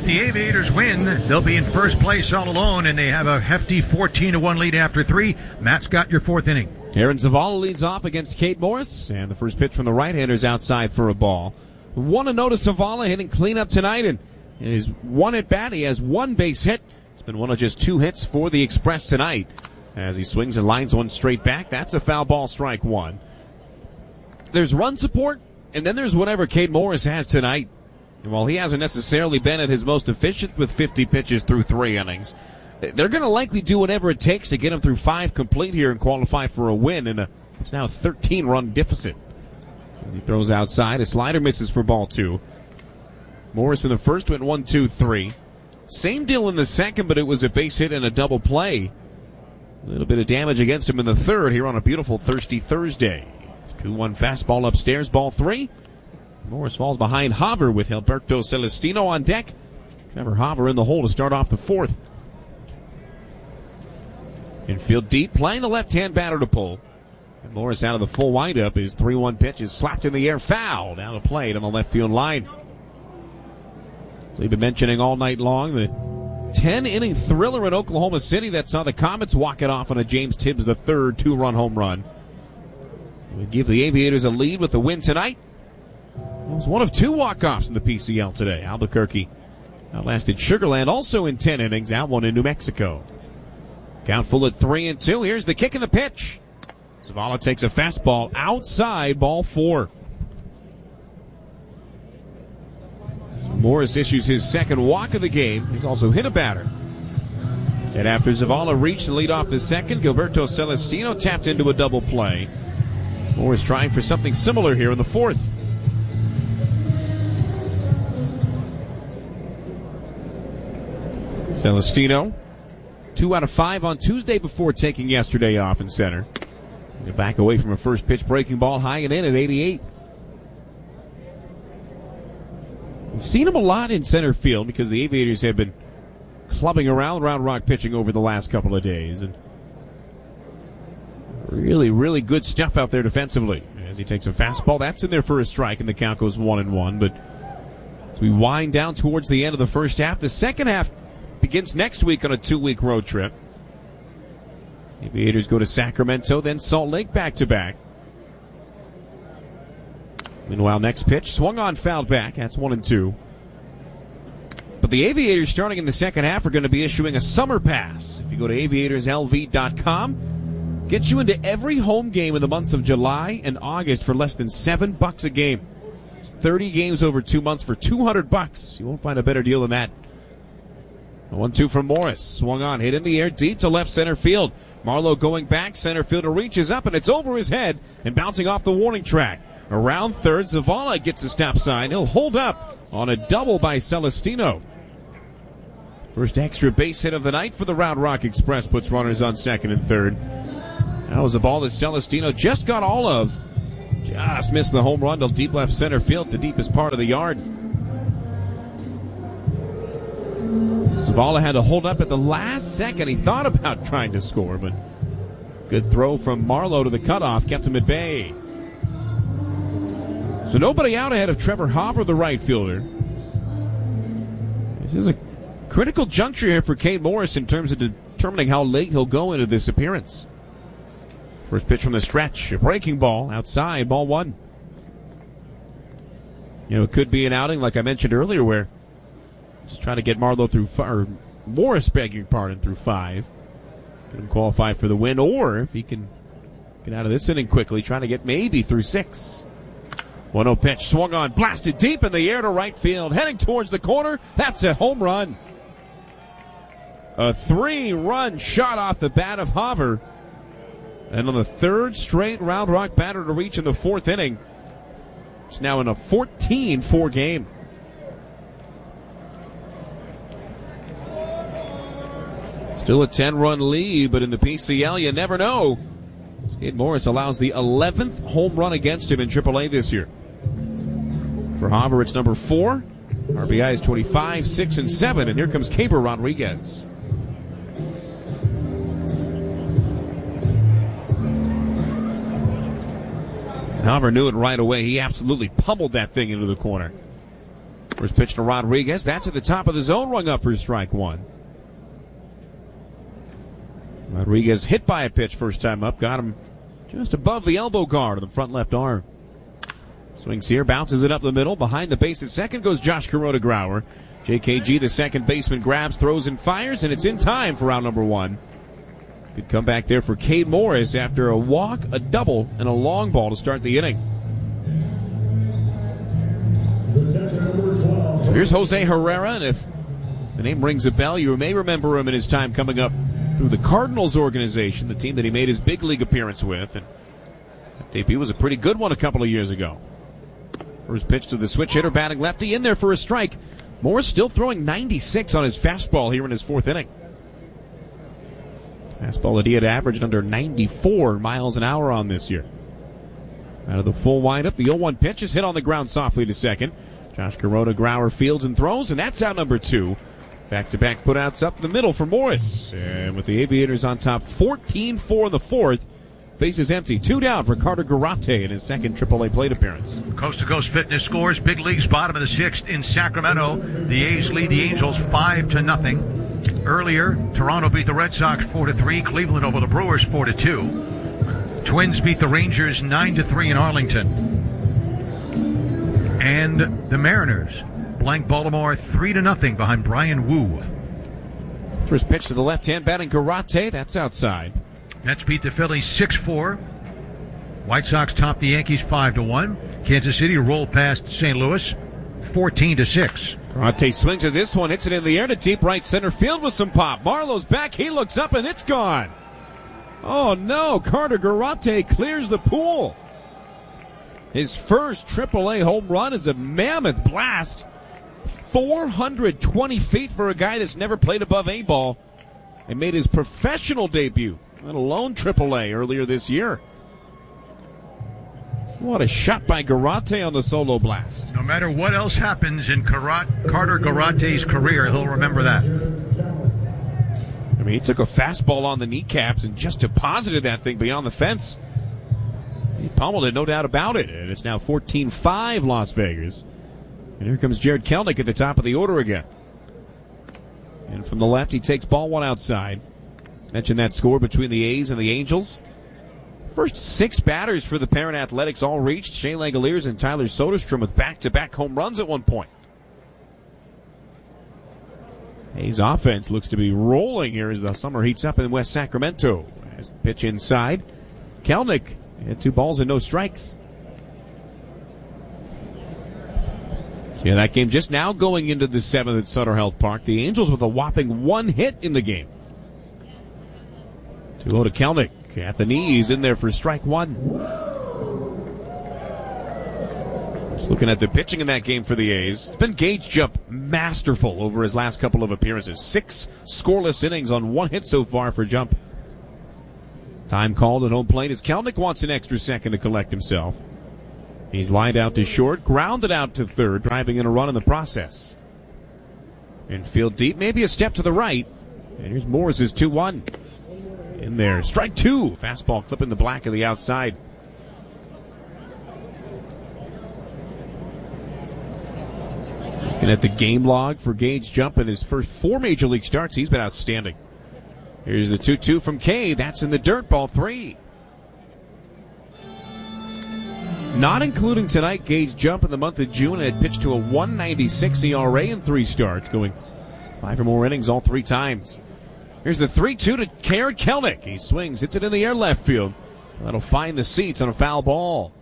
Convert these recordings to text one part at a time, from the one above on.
If the Aviators win, they'll be in first place all alone, and they have a hefty 14-1 lead after 3. Matt's got your 4th inning. Aaron Zavala leads off against Cade Morris, and the first pitch from the right-hander's outside for a ball. Want to notice Zavala hitting cleanup tonight, and in his one at bat, he has one base hit. It's been one of just 2 hits for the Express tonight. As he swings and lines one straight back, that's a foul ball, strike 1. There's run support, and then there's whatever Cade Morris has tonight. And while he hasn't necessarily been at his most efficient with 50 pitches through 3 innings, they're going to likely do whatever it takes to get him through 5 complete here and qualify for a win in it's now a 13-run deficit. As he throws outside, a slider misses for ball 2. Morris in the first went 1-2-3. Same deal in the second, but it was a base hit and a double play. A little bit of damage against him in the third here on a beautiful Thirsty Thursday. 2-1 fastball upstairs, ball 3. Morris falls behind Haver with Alberto Celestino on deck. Trevor Haver in the hole to start off the 4th. Infield deep, playing the left-hand batter to pull. And Morris out of the full windup. His 3-1 pitch is slapped in the air, foul down the plate on the left field line. So we've been mentioning all night long the 10-inning thriller in Oklahoma City that saw the Comets walk it off on a James Tibbs III 2-run home run. We give the Aviators a lead with the win tonight. It was one of 2 walk-offs in the PCL today. Albuquerque outlasted Sugar Land also in 10 innings, out one in New Mexico. Count full at 3-2. Here's the kick and the pitch. Zavala takes a fastball outside, ball 4. Morris issues his second walk of the game. He's also hit a batter. And after Zavala reached and lead off the second, Gilberto Celestino tapped into a double play. Morris trying for something similar here in the 4th. Celestino, 2 out of 5 on Tuesday before taking yesterday off in center. He'll back away from a first pitch breaking ball high and in at 88. We've seen him a lot in center field because the Aviators have been clubbing around Round Rock pitching over the last couple of days. And really, really good stuff out there defensively. As he takes a fastball, that's in there for a strike, and the count goes 1-1. But as we wind down towards the end of the first half, the second half begins next week on a 2-week road trip. The Aviators go to Sacramento, then Salt Lake back-to-back. Meanwhile, next pitch, swung on, fouled back. That's 1-2. But the Aviators, starting in the second half, are going to be issuing a summer pass. If you go to aviatorslv.com, get you into every home game in the months of July and August for less than $7 a game. It's 30 games over 2 months for $200. You won't find a better deal than that. 1-2 from Morris. Swung on, hit in the air, deep to left center field. Marlowe going back, center fielder reaches up, and it's over his head and bouncing off the warning track. Around third, Zavala gets the stop sign. He'll hold up on a double by Celestino. First extra base hit of the night for the Round Rock Express puts runners on second and third. That was a ball that Celestino just got all of. Just missed the home run to deep left center field, the deepest part of the yard. Zavala had to hold up at the last second. He thought about trying to score, but good throw from Marlowe to the cutoff kept him at bay. So nobody out ahead of Trevor Haver, the right fielder. This is a critical juncture here for Cade Morris in terms of determining how late he'll go into this appearance. First pitch from the stretch, a breaking ball outside, ball 1. You know, it could be an outing like I mentioned earlier where just trying to get Marlowe through Morris, begging pardon, through 5. Get him qualify for the win, or if he can get out of this inning quickly, trying to get maybe through 6. 1-0 pitch, swung on, blasted deep in the air to right field, heading towards the corner. That's a home run. A 3-run shot off the bat of Haver. And on the 3rd straight Round Rock batter to reach in the 4th inning. It's now in a 14-4 game. Still a 10-run lead, but in the PCL, you never know. Cade Morris allows the 11th home run against him in AAA this year. For Haver, it's number 4. RBI is 25, 6, and 7. And here comes Caber Rodriguez. Haver knew it right away. He absolutely pummeled that thing into the corner. First pitch to Rodriguez. That's at the top of the zone, rung up for strike one. Rodriguez hit by a pitch first time up. Got him just above the elbow guard of the front left arm. Swings here, bounces it up the middle. Behind the base at second goes Josh Kuroda-Grauer. JKG, the second baseman, grabs, throws, and fires, and it's in time for round number one. Good comeback there for Cade Morris after a walk, a double, and a long ball to start the inning. Here's Jose Herrera, and if the name rings a bell, you may remember him in his time coming up through the Cardinals organization, the team that he made his big league appearance with. And that debut was a pretty good one a couple of years ago. First pitch to the switch hitter, batting lefty, in there for a strike. Morris still throwing 96 on his fastball here in his fourth inning. Fastball that he had averaged under 94 miles an hour on this year. Out of the full windup, the 0-1 pitch is hit on the ground softly to second. Josh Kuroda-Grauer fields and throws, and that's out number two. Back-to-back putouts up the middle for Morris. And with the Aviators on top, 14-4 in the fourth. Bases empty. 2 down for Carter Garate in his second AAA plate appearance. Coast-to-coast fitness scores. Big League's bottom of the sixth in Sacramento. The A's lead the Angels 5-0. Earlier, Toronto beat the Red Sox 4-3. Cleveland over the Brewers 4-2. Twins beat the Rangers 9-3 in Arlington. And the Mariners blank Baltimore 3-0 behind Brian Wu. First pitch to the left-hand batting Garate. That's outside. Mets beat the Phillies 6-4. White Sox topped the Yankees 5-1. Kansas City rolled past St. Louis 14-6. Garate swings at this one, hits it in the air to deep right center field with some pop. Marlowe's back, he looks up and it's gone. Oh no, Carter Garate clears the pool. His first AAA home run is a mammoth blast. 420 feet for a guy that's never played above A ball and made his professional debut, let alone AAA, earlier this year. What a shot by Garate on the solo blast. No matter what else happens in Carter Garate's career, he'll remember that. I mean, he took a fastball on the kneecaps and just deposited that thing beyond the fence. He pummeled it, no doubt about it. And it's now 14-5 Las Vegas. And here comes Jarred Kelenic at the top of the order again. And from the left, he takes ball one outside. Mentioned that score between the A's and the Angels. First 6 batters for the Parent Athletics all reached. Shea Langoliers and Tyler Soderstrom with back-to-back home runs at one point. A's offense looks to be rolling here as the summer heats up in West Sacramento. As the pitch inside, Kelenic had 2 balls and no strikes. So yeah, that game just now going into the 7th at Sutter Health Park. The Angels with a whopping 1 hit in the game. 2-0 to Kelenic. At the knees, in there for strike one. Just looking at the pitching in that game for the A's. It's been Gage Jump masterful over his last couple of appearances. 6 scoreless innings on 1 hit so far for Jump. Time called at home plate as Kelenic wants an extra second to collect himself. He's lined out to short, grounded out to third, driving in a run in the process. Infield deep, maybe a step to the right. And here's Morris' 2-1. In there, strike 2. Fastball clipping the black of the outside. And at the game log for Gage Jump in his first 4 major league starts, he's been outstanding. Here's the 2-2 from Cade. That's in the dirt, ball 3. Not including tonight, Gage Jump in the month of June had pitched to a 1.96 ERA in 3 starts, going 5 or more innings all 3 times. Here's the 3-2 to Jarred Kelenic. He swings, hits it in the air left field. That'll find the seats on a foul ball.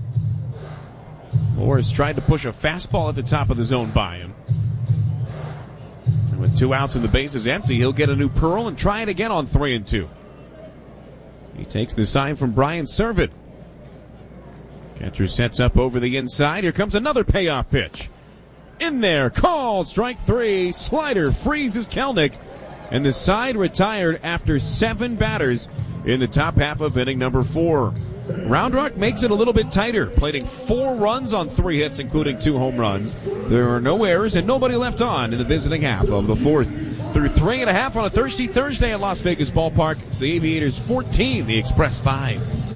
Morris tried to push a fastball at the top of the zone by him. And with 2 outs and the bases empty, he'll get a new pearl and try it again on 3-2. He takes the sign from Brian Servet. Catcher sets up over the inside. Here comes another payoff pitch. In there, called, strike 3. Slider freezes Kelenic. And the side retired after 7 batters in the top half of inning number 4. Round Rock makes it a little bit tighter, plating 4 runs on 3 hits, including 2 home runs. There are no errors and nobody left on in the visiting half of the 4th. Through 3.5 on a thirsty Thursday at Las Vegas Ballpark, it's the Aviators 14, the Express 5.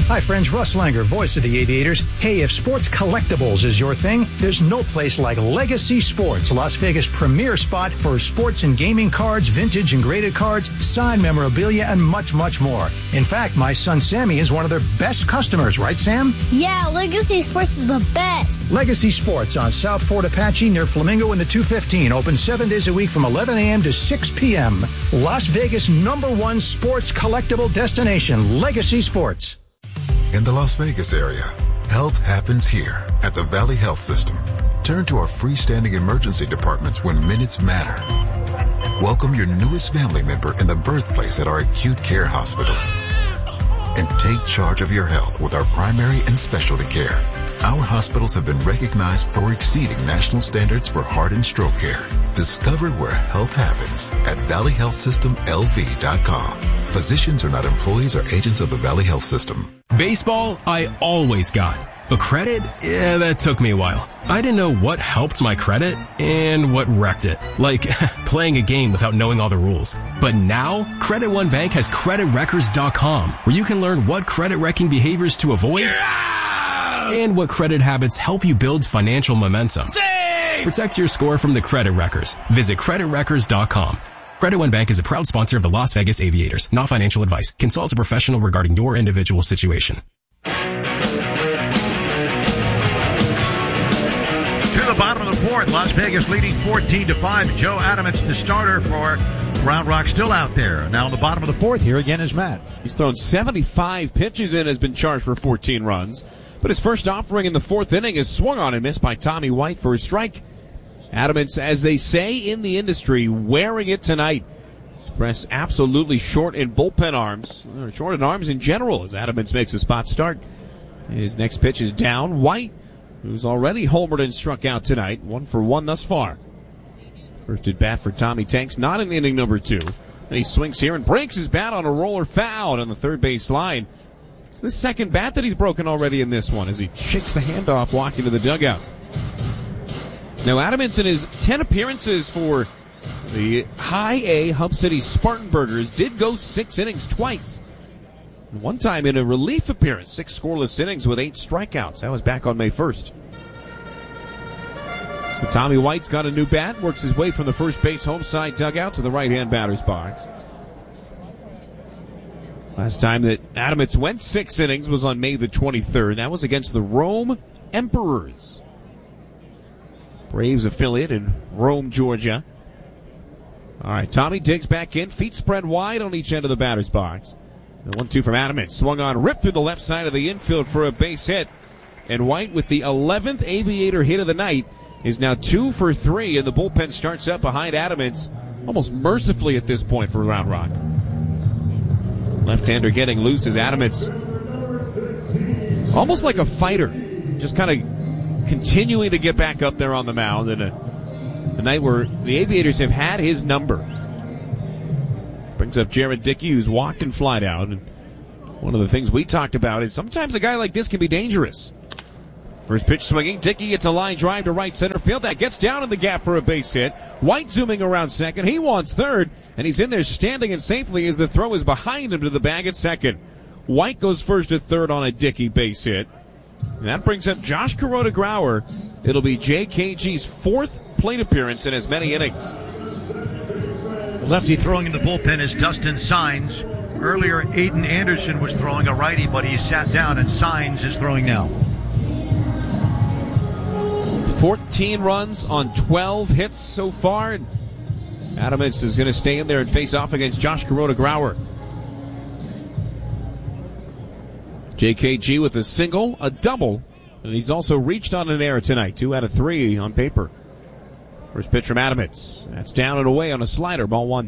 Hi friends, Russ Langer, voice of the Aviators. Hey, if sports collectibles is your thing, there's no place like Legacy Sports, Las Vegas' premier spot for sports and gaming cards, vintage and graded cards, signed memorabilia, and much, much more. In fact, my son Sammy is one of their best customers, right Sam? Yeah, Legacy Sports is the best. Legacy Sports on South Fort Apache near Flamingo in the 215. Open 7 days a week from 11 a.m. to 6 p.m. Las Vegas' #1 sports collectible destination, Legacy Sports. In the Las Vegas area, health happens here at the Valley Health System. Turn to our freestanding emergency departments when minutes matter. Welcome your newest family member in the birthplace at our acute care hospitals. And take charge of your health with our primary and specialty care. Our hospitals have been recognized for exceeding national standards for heart and stroke care. Discover where health happens at valleyhealthsystemlv.com. Physicians are not employees or agents of the Valley Health System. Baseball, I always got. But credit? Yeah, that took me a while. I didn't know what helped my credit and what wrecked it. Like playing a game without knowing all the rules. But now, Credit One Bank has CreditRecords.com, where you can learn what credit wrecking behaviors to avoid and what credit habits help you build financial momentum. Protect your score from the credit wreckers. Visit CreditRecords.com. Credit One Bank is a proud sponsor of the Las Vegas Aviators. Not financial advice. Consult a professional regarding your individual situation. To the bottom of the fourth, Las Vegas leading 14-5. Joe Adamants, the starter for Round Rock, still out there. Now in the bottom of the fourth, here again is Matt. He's thrown 75 pitches and has been charged for 14 runs. But his first offering in the fourth inning is swung on and missed by Tommy White for a strike. Adamants, as they say in the industry, wearing it tonight. Press absolutely short in bullpen arms, or short in arms in general, as Adamants makes a spot start. His next pitch is down. White, who's already homered and struck out tonight, 1 for 1 thus far. First at bat for Tommy Tanks, not in inning number 2. And he swings here and breaks his bat on a roller foul on the third base line. It's the second bat that he's broken already in this one as he shakes the handoff walking to the dugout. Now, Adamants in his 10 appearances for the High A Hub City Spartanburgers did go 6 innings twice. One time in a relief appearance, 6 scoreless innings with 8 strikeouts. That was back on May 1st. So Tommy White's got a new bat, works his way from the first base home side dugout to the right-hand batter's box. Last time that Adamants went 6 innings was on May the 23rd. That was against the Rome Emperors. Braves affiliate in Rome, Georgia. All right, Tommy digs back in, feet spread wide on each end of the batter's box. The 1-2 from Adamants, swung on, ripped through the left side of the infield for a base hit. And White, with the 11th Aviator hit of the night, is now 2 for 3, and the bullpen starts up behind Adamants almost mercifully at this point for Round Rock. Left-hander getting loose as Adamants, almost like a fighter, just kind of continuing to get back up there on the mound in a night where the Aviators have had his number. Brings up Jared Dickey, who's walked and flied out. And one of the things we talked about is sometimes a guy like this can be dangerous. First pitch swinging, Dickey gets a line drive to right center field. That gets down in the gap for a base hit. White zooming around second. He wants third, and he's in there standing and safely as the throw is behind him to the bag at second. White goes first to third on a Dickey base hit. And that brings up Josh Kuroda-Grauer. It'll be JKG's 4th plate appearance in as many innings. The lefty throwing in the bullpen is Dustin Saenz. Earlier, Aiden Anderson was throwing a righty, but he sat down, and Saenz is throwing now. 14 runs on 12 hits so far. Adamants is going to stay in there and face off against Josh Kuroda-Grauer. JKG with a single, a double, and he's also reached on an error tonight. 2 out of 3 on paper. First pitch from Adamants. That's down and away on a slider, ball 1.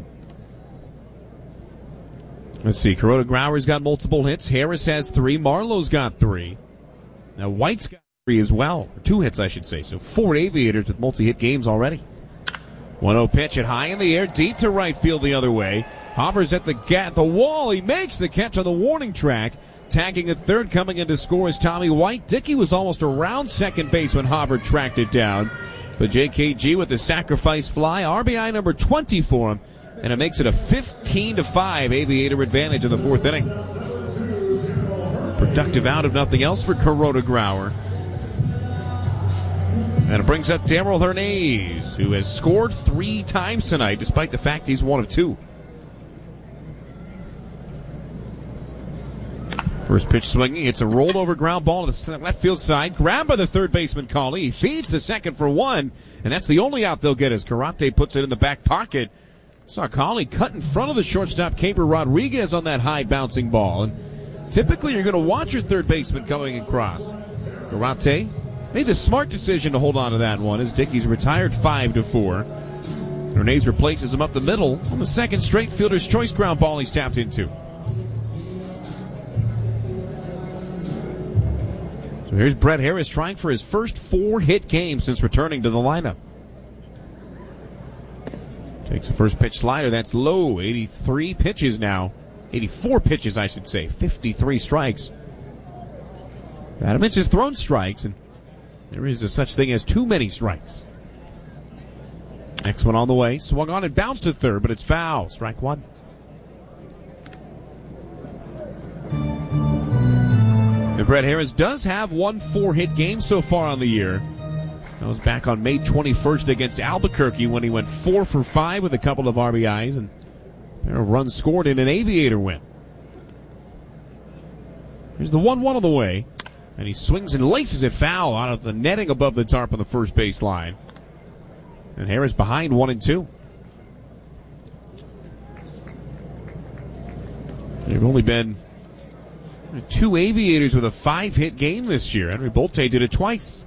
Let's see, Kuroda-Grauer's got multiple hits. Harris has 3. Marlowe's got 3. Now White's got 3 as well. 2 hits, I should say. So 4 Aviators with multi-hit games already. 1-0 pitch at high in the air, deep to right field the other way. Hopper's at the wall. He makes the catch on the warning track. Tagging at third, coming in to score is Tommy White. Dickey was almost around second base when Hopper tracked it down. But JKG with the sacrifice fly, RBI number 20 for him. And it makes it a 15-5 Aviator advantage in the 4th inning. productive out, if nothing else, for Kuroda Grauer. And it brings up Darell Hernaiz, who has scored 3 times tonight, despite the fact he's 1 of 2. First pitch swinging. It's a rolled over ground ball to the left field side. Grabbed by the third baseman, Cawley. He feeds the second for 1, and that's the only out they'll get as Karate puts it in the back pocket. Saw Cawley cut in front of the shortstop, Keibert Rodriguez, on that high bouncing ball. And typically you're going to watch your third baseman coming across. Karate made the smart decision to hold on to that one as Dickey's retired 5-4. Hernaiz replaces him up the middle on the second straight fielder's choice ground ball he's tapped into. So here's Brett Harris trying for his first 4-hit game since returning to the lineup. Takes the first pitch slider. That's low. 83 pitches now. 84 pitches, I should say. 53 strikes. Adamich has thrown strikes, and there is a such thing as too many strikes. Next one on the way. Swung on and bounced to third, but it's foul. Strike 1. And Brett Harris does have 1 4-hit game so far on the year. That was back on May 21st against Albuquerque when he went 4 for 5 with a couple of RBIs and a pair of runs scored in an Aviator win. Here's the 1-1 on the way. And he swings and laces it foul out of the netting above the tarp on the first base line. And Harris behind 1-2. There have only been 2 Aviators with a 5-hit game this year. Henry Bolte did it twice.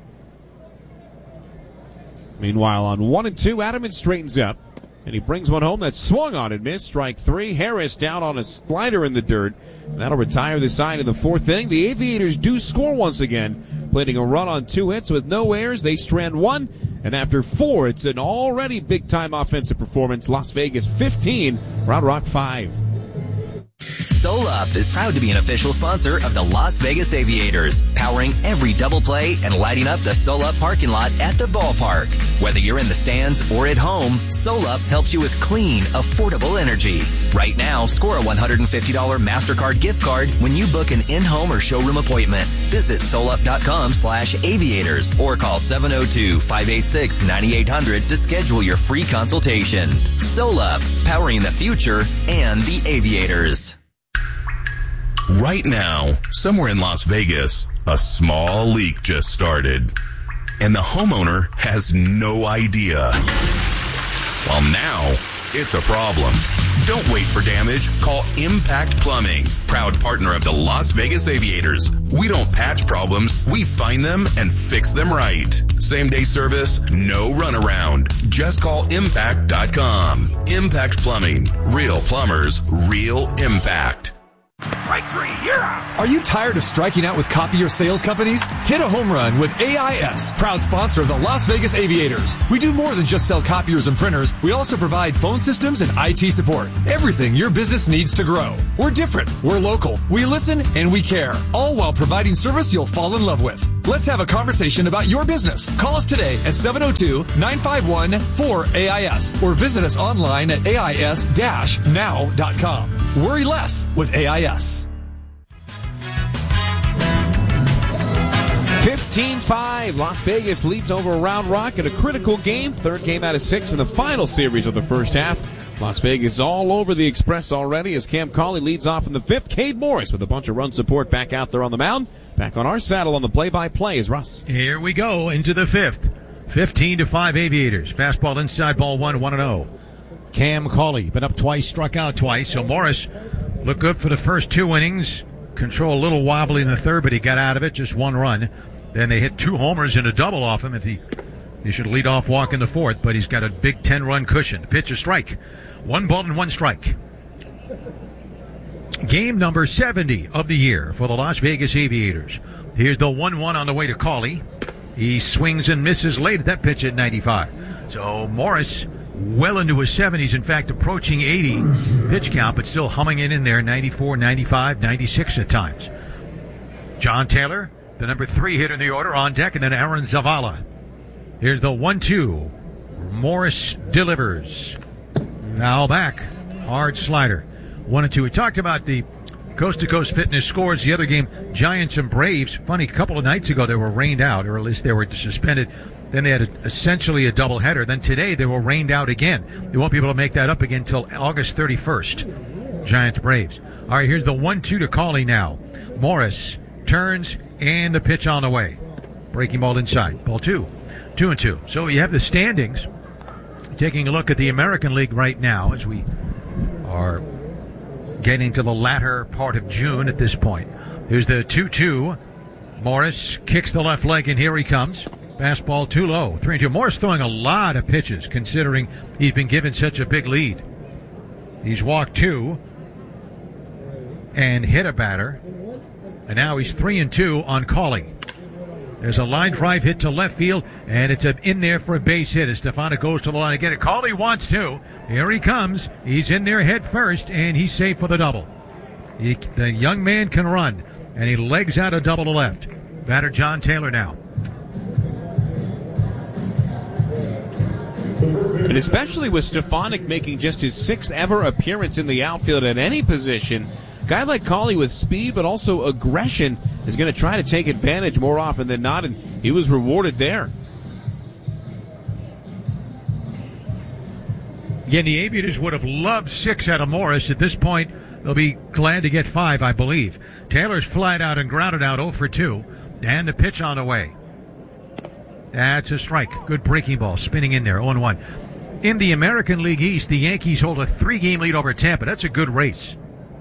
Meanwhile, on 1-2, Adamich straightens up, and he brings one home that's swung on and missed. Strike 3. Harris down on a slider in the dirt. And that'll retire the side in the 4th inning. The Aviators do score once again, planting a run on 2 hits with no errors. They strand 1, and after 4, it's an already big-time offensive performance. Las Vegas 15, Round Rock 5. SoLup is proud to be an official sponsor of the Las Vegas Aviators, powering every double play and lighting up the SoLup parking lot at the ballpark. Whether you're in the stands or at home, SoLup helps you with clean, affordable energy. Right now, score a $150 MasterCard gift card when you book an in-home or showroom appointment. Visit SoLup.com/aviators or call 702-586-9800 to schedule your free consultation. SoLup, powering the future and the Aviators. Right now, somewhere in Las Vegas, a small leak just started, and the homeowner has no idea. Well, now, it's a problem. Don't wait for damage. Call Impact Plumbing, proud partner of the Las Vegas Aviators. We don't patch problems, we find them and fix them right. Same-day service, no runaround. Just call Impact.com. Impact Plumbing. Real plumbers, real impact. Strike 3, you're out. Are you tired of striking out with copier sales companies? Hit a home run with AIS, proud sponsor of the Las Vegas Aviators. We do more than just sell copiers and printers. We also provide phone systems and IT support. Everything your business needs to grow. We're different. We're local. We listen and we care. All while providing service you'll fall in love with. Let's have a conversation about your business. Call us today at 702-951-4AIS or visit us online at AIS-now.com. Worry less with AIS. 15-5. Las Vegas leads over Round Rock in a critical game. 3rd game out of 6 in the final series of the first half. Las Vegas all over the Express already as Cam Cawley leads off in the 5th. Cade Morris with a bunch of run support back out there on the mound. Back on our saddle on the play-by-play is Russ. Here we go into the 5th. 15-5 Aviators. Fastball inside, ball 1-0. Cam Cawley been up twice, struck out twice. So Morris looked good for the first 2 innings. Control a little wobbly in the 3rd, but he got out of it. Just 1 run. Then they hit 2 homers and a double off him. If he should lead off walk in the 4th, but he's got a big 10-run cushion. Pitch a strike. 1 ball and 1 strike. Game number 70 of the year for the Las Vegas Aviators. Here's the 1-1 on the way to Cawley. He swings and misses late at that pitch at 95. So Morris well into his 70s, in fact approaching 80 pitch count, but still humming it in there, 94, 95, 96 at times. John Taylor, the number 3 hitter in the order, on deck, and then Aaron Zavala. Here's the 1-2. Morris delivers. Foul back. Hard slider. 1-2. We talked about the Coast to Coast Fitness scores the other game, Giants and Braves. Funny, a couple of nights ago they were rained out, or at least they were suspended. Then they had essentially a doubleheader. Then today they were rained out again. They won't be able to make that up again until August 31st. Giants Braves. All right, here's the 1-2 to Cawley now. Morris turns, and the pitch on the way. Breaking ball inside. Ball 2. 2-2. So you have the standings. Taking a look at the American League right now as we are getting to the latter part of June at this point. Here's the 2-2. Morris kicks the left leg, and here he comes. Fastball too low. 3-2. Morris throwing a lot of pitches considering he's been given such a big lead. He's walked 2 and hit a batter. And now he's 3-2 on Cawley. There's a line drive hit to left field, and it's in there for a base hit as Stefano goes to the line to get it. Cawley wants to. Here he comes. He's in there head first, and he's safe for the double. The young man can run, and he legs out a double to left. Batter John Taylor now. And especially with Stefanik making just his 6th ever appearance in the outfield at any position, a guy like Cawley with speed but also aggression is going to try to take advantage more often than not, and he was rewarded there. Again, the Aviators would have loved 6 out of Morris. At this point, they'll be glad to get 5, I believe. Taylor's flat out and grounded out 0 for 2, and the pitch on the way. That's a strike. Good breaking ball, spinning in there, 0-1. In the American League East, the Yankees hold a 3-game lead over Tampa. That's a good race.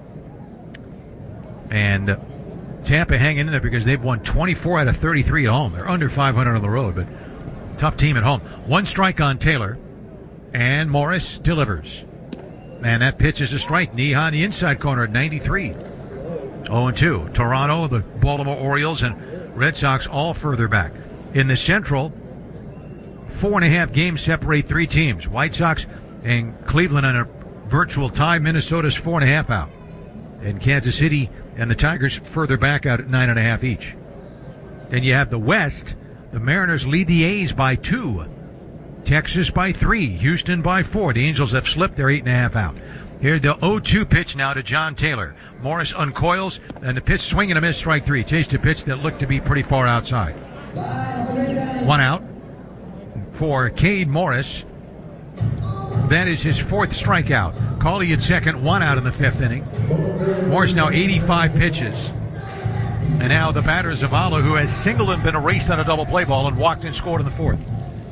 And Tampa hanging in there because they've won 24 out of 33 at home. They're under 500 on the road, but tough team at home. 1 strike on Taylor, and Morris delivers. And that pitch is a strike. Knee high on the inside corner at 93. 0-2. Toronto, the Baltimore Orioles, and Red Sox all further back. In the Central, 4.5 games separate 3 teams. White Sox and Cleveland on a virtual tie. Minnesota's 4.5 out. And Kansas City and the Tigers further back out at 9.5 each. Then you have the West. The Mariners lead the A's by 2. Texas by 3. Houston by 4. The Angels have slipped. They're 8.5 out. Here's the 0-2 pitch now to John Taylor. Morris uncoils, and the pitch swing and a miss, strike 3. Chased a pitch that looked to be pretty far outside. 1 out for Cade Morris. That is his 4th strikeout. Cawley at second, 1 out in the 5th inning. Morris now 85 pitches. And now the batter is Zavala, who has singled and been erased on a double play ball and walked and scored in the 4th.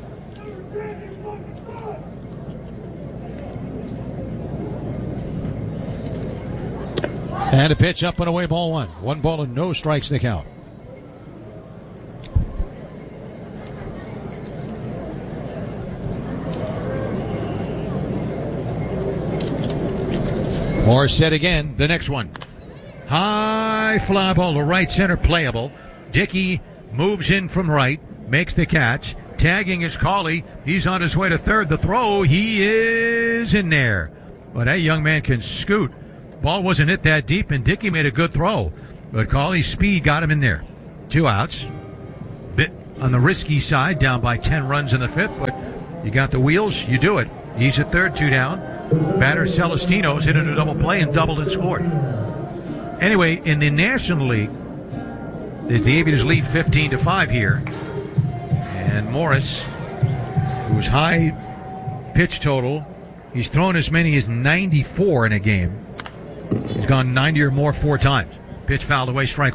And a pitch up and away, ball 1. 1 ball and no strikes to count. Morris set again, the next one. High fly ball to right center, playable. Dickey moves in from right, makes the catch. Tagging is Cawley. He's on his way to third. The throw, he is in there. But that young man can scoot. Ball wasn't hit that deep, and Dickey made a good throw. But Cawley's speed got him in there. 2 outs. Bit on the risky side, down by 10 runs in the 5th. But you got the wheels, you do it. He's at third, 2 down. Batter Celestino's hit it a double play and doubled and scored. Anyway, in the National League, the Aviators lead 15-5 here. And Morris, whose high pitch total, he's thrown as many as 94 in a game. He's gone 90 or more 4 times. Pitch fouled away, strike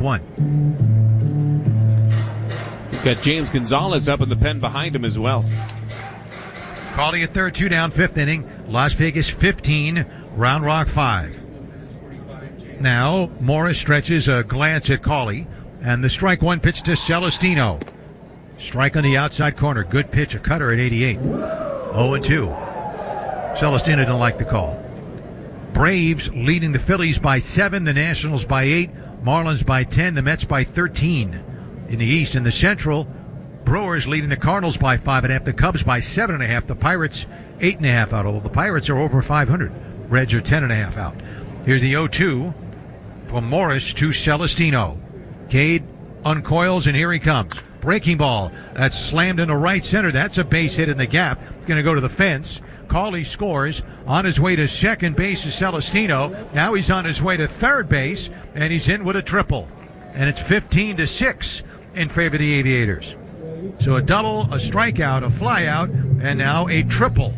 1. We've got James Gonzalez up in the pen behind him as well. Cawley at third, 2 down, 5th inning. Las Vegas 15, Round Rock 5. Now Morris stretches a glance at Cawley, and the strike 1 pitch to Celestino. Strike on the outside corner. Good pitch, a cutter at 88. 0-2. Celestino didn't like the call. Braves leading the Phillies by 7, the Nationals by 8, Marlins by 10, the Mets by 13. In the East, in the Central, Brewers leading the Cardinals by 5.5, the Cubs by 7.5, the Pirates 8.5 out, although the Pirates are over 500. Reds are 10.5 out. Here's the 0-2 from Morris to Celestino. Cade uncoils, and here he comes. breaking ball. That's slammed into right center. That's a base hit in the gap. Going to go to the fence. Cawley scores. On his way to second base is Celestino. Now he's on his way to third base, and he's in with a triple. And it's 15-6 in favor of the Aviators. So a double, a strikeout, a flyout, and now a triple.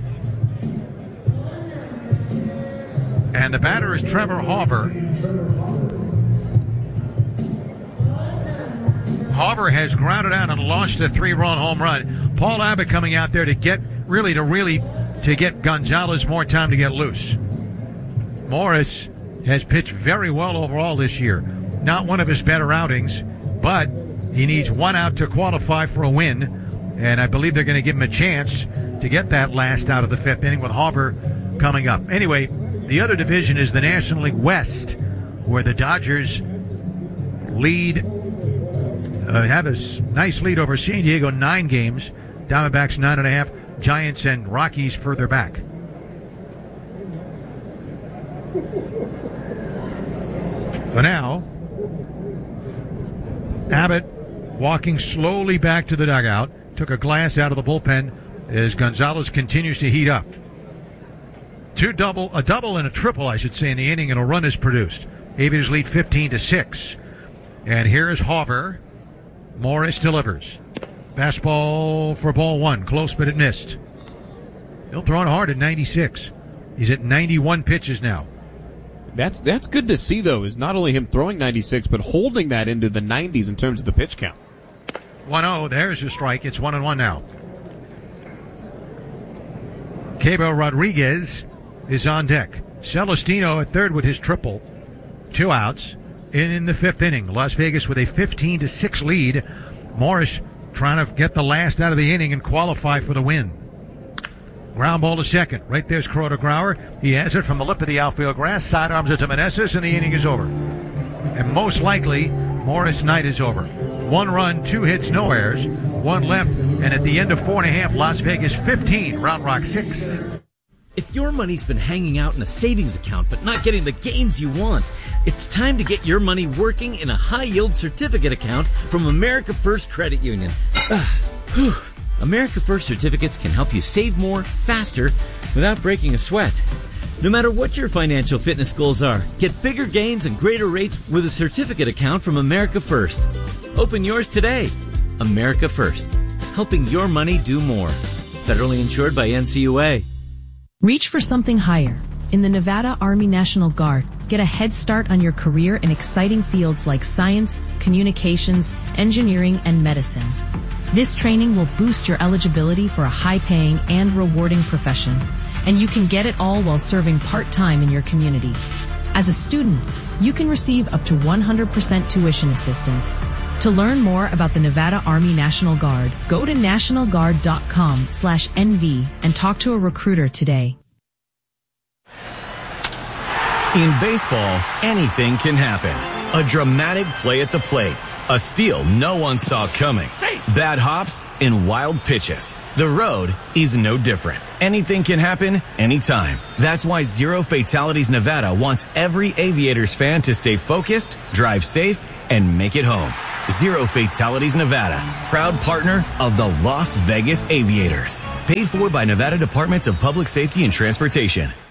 And the batter is Trevor Hauver. Hauver has grounded out and launched a 3-run home run. Paul Abbott coming out there to get Gonzalez more time to get loose. Morris has pitched very well overall this year. Not one of his better outings, but he needs one out to qualify for a win, and I believe they're going to give him a chance to get that last out of the fifth inning with Hauver coming up. Anyway, the other division is the National League West, where the Dodgers have a nice lead over San Diego, 9 games. Diamondbacks 9.5. Giants and Rockies further back. For now, Abbott walking slowly back to the dugout. Took a glass out of the bullpen as Gonzalez continues to heat up. A double and a triple, I should say, in the inning, and a run is produced. Aviators lead 15-6. And here's Hauver. Morris delivers. Fastball for ball 1. Close, but it missed. Still throwing hard at 96. He's at 91 pitches now. That's good to see, though, is not only him throwing 96, but holding that into the 90s in terms of the pitch count. 1-0. There's a strike. It's 1-1 now. Cabell Rodriguez is on deck. Celestino at third with his triple. 2 outs in the 5th inning. Las Vegas with a 15-6 lead. Morris trying to get the last out of the inning and qualify for the win. Ground ball to second. Right there's Crota Grauer. He has it from the lip of the outfield grass. Sidearms it to Meneses, and the inning is over. And most likely, Morris' night is over. 1 run, 2 hits, no errors. 1 left, and at the end of 4.5, Las Vegas 15, Round Rock 6. If your money's been hanging out in a savings account but not getting the gains you want, it's time to get your money working in a high-yield certificate account from America First Credit Union. America First certificates can help you save more, faster, without breaking a sweat. No matter what your financial fitness goals are, get bigger gains and greater rates with a certificate account from America First. Open yours today. America First, helping your money do more. Federally insured by NCUA. Reach for something higher. In the Nevada Army National Guard, get a head start on your career in exciting fields like science, communications, engineering, and medicine. This training will boost your eligibility for a high-paying and rewarding profession, and you can get it all while serving part-time in your community. As a student, you can receive up to 100% tuition assistance. To learn more about the Nevada Army National Guard, go to nationalguard.com/NV and talk to a recruiter today. In baseball, anything can happen. A dramatic play at the plate. A steal no one saw coming. Bad hops and wild pitches. The road is no different. Anything can happen anytime. That's why Zero Fatalities Nevada wants every Aviators fan to stay focused, drive safe, and make it home. Zero Fatalities Nevada, proud partner of the Las Vegas Aviators. Paid for by Nevada Departments of Public Safety and Transportation.